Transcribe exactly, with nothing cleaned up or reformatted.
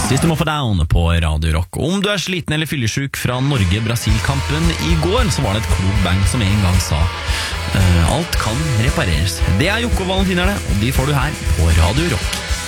System of a Down på Radio Rock. Om du er sliten eller fyllesyk fra Norge-Brasil-kampen i går, så var det et klok band som en gang sa uh, alt kan repareres. Det er Jokke og Valentinerne, og de får du her på Radio Rock.